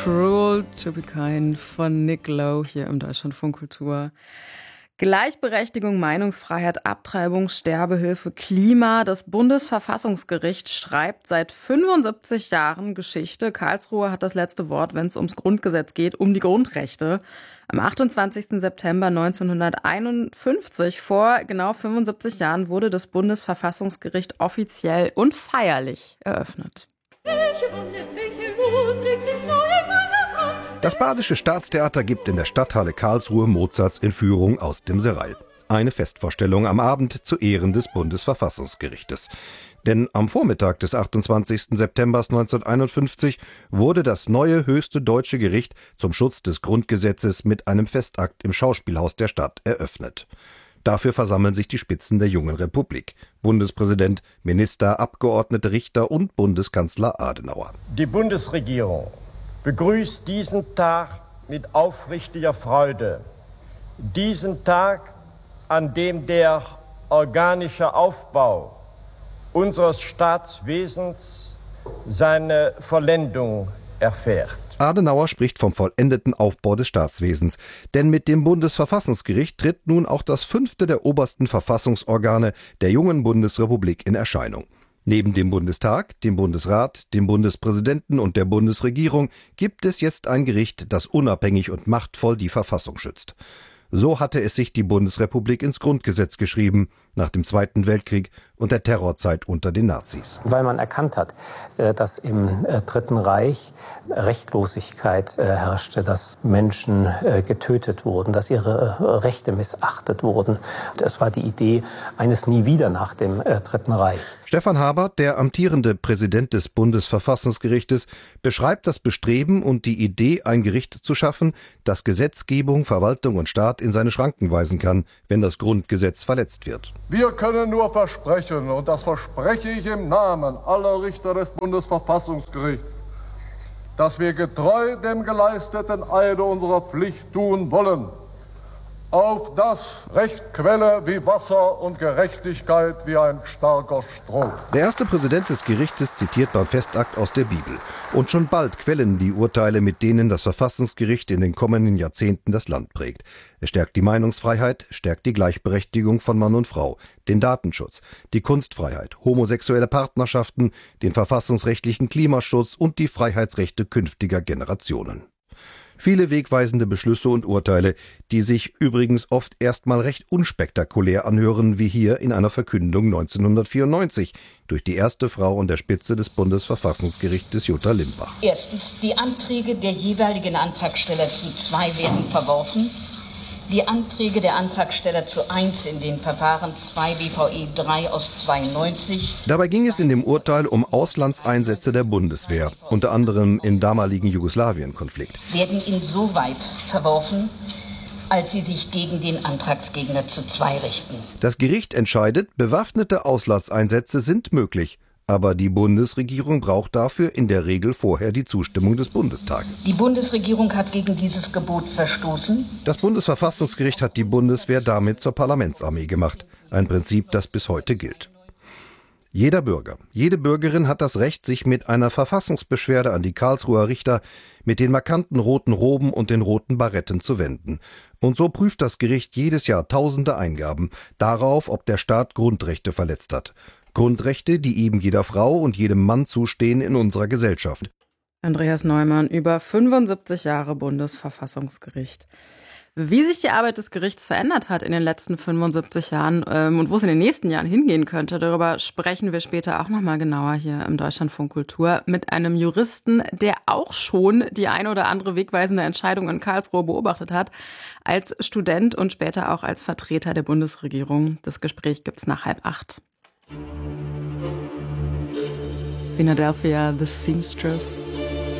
Cruel to be Kind von Nick Lowe hier im Deutschlandfunk Kultur. Gleichberechtigung, Meinungsfreiheit, Abtreibung, Sterbehilfe, Klima. Das Bundesverfassungsgericht schreibt seit 75 Jahren Geschichte. Karlsruhe hat das letzte Wort, wenn es ums Grundgesetz geht, um die Grundrechte. Am 28. September 1951, vor genau 75 Jahren, wurde das Bundesverfassungsgericht offiziell und feierlich eröffnet. Das Badische Staatstheater gibt in der Stadthalle Karlsruhe Mozarts Entführung aus dem Serail. Eine Festvorstellung am Abend zu Ehren des Bundesverfassungsgerichtes. Denn am Vormittag des 28. September 1951 wurde das neue höchste deutsche Gericht zum Schutz des Grundgesetzes mit einem Festakt im Schauspielhaus der Stadt eröffnet. Dafür versammeln sich die Spitzen der jungen Republik. Bundespräsident, Minister, Abgeordnete, Richter und Bundeskanzler Adenauer. Die Bundesregierung begrüßt diesen Tag mit aufrichtiger Freude. Diesen Tag, an dem der organische Aufbau unseres Staatswesens seine Vollendung erfährt. Adenauer spricht vom vollendeten Aufbau des Staatswesens. Denn mit dem Bundesverfassungsgericht tritt nun auch das 5. der obersten Verfassungsorgane der jungen Bundesrepublik in Erscheinung. Neben dem Bundestag, dem Bundesrat, dem Bundespräsidenten und der Bundesregierung gibt es jetzt ein Gericht, das unabhängig und machtvoll die Verfassung schützt. So hatte es sich die Bundesrepublik ins Grundgesetz geschrieben, nach dem Zweiten Weltkrieg und der Terrorzeit unter den Nazis. Weil man erkannt hat, dass im Dritten Reich Rechtlosigkeit herrschte, dass Menschen getötet wurden, dass ihre Rechte missachtet wurden. Es war die Idee eines Nie wieder nach dem Dritten Reich. Stefan Habert, der amtierende Präsident des Bundesverfassungsgerichtes, beschreibt das Bestreben und die Idee, ein Gericht zu schaffen, das Gesetzgebung, Verwaltung und Staat in seine Schranken weisen kann, wenn das Grundgesetz verletzt wird. Wir können nur versprechen, und das verspreche ich im Namen aller Richter des Bundesverfassungsgerichts, dass wir getreu dem geleisteten Eide unserer Pflicht tun wollen, auf das Recht quelle wie Wasser und Gerechtigkeit wie ein starker Strom. Der erste Präsident des Gerichtes zitiert beim Festakt aus der Bibel. Und schon bald quellen die Urteile, mit denen das Verfassungsgericht in den kommenden Jahrzehnten das Land prägt. Es stärkt die Meinungsfreiheit, stärkt die Gleichberechtigung von Mann und Frau, den Datenschutz, die Kunstfreiheit, homosexuelle Partnerschaften, den verfassungsrechtlichen Klimaschutz und die Freiheitsrechte künftiger Generationen. Viele wegweisende Beschlüsse und Urteile, die sich übrigens oft erstmal recht unspektakulär anhören, wie hier in einer Verkündung 1994 durch die erste Frau an der Spitze des Bundesverfassungsgerichtes Jutta Limbach. Erstens, die Anträge der jeweiligen Antragsteller zu 2 werden verworfen. Die Anträge der Antragsteller zu 1 in den Verfahren 2 BVE 3 aus 92. Dabei ging es in dem Urteil um Auslandseinsätze der Bundeswehr, unter anderem im damaligen Jugoslawien-Konflikt. Werden insoweit verworfen, als sie sich gegen den Antragsgegner zu 2 richten. Das Gericht entscheidet, bewaffnete Auslandseinsätze sind möglich. Aber die Bundesregierung braucht dafür in der Regel vorher die Zustimmung des Bundestages. Die Bundesregierung hat gegen dieses Gebot verstoßen. Das Bundesverfassungsgericht hat die Bundeswehr damit zur Parlamentsarmee gemacht. Ein Prinzip, das bis heute gilt. Jeder Bürger, jede Bürgerin hat das Recht, sich mit einer Verfassungsbeschwerde an die Karlsruher Richter mit den markanten roten Roben und den roten Baretten zu wenden. Und so prüft das Gericht jedes Jahr tausende Eingaben darauf, ob der Staat Grundrechte verletzt hat. Grundrechte, die eben jeder Frau und jedem Mann zustehen in unserer Gesellschaft. Andreas Neumann über 75 Jahre Bundesverfassungsgericht. Wie sich die Arbeit des Gerichts verändert hat in den letzten 75 Jahren und wo es in den nächsten Jahren hingehen könnte, darüber sprechen wir später auch nochmal genauer hier im Deutschlandfunk Kultur mit einem Juristen, der auch schon die eine oder andere wegweisende Entscheidung in Karlsruhe beobachtet hat, als Student und später auch als Vertreter der Bundesregierung. Das Gespräch gibt's nach 7:30. Philadelphia, The Seamstress.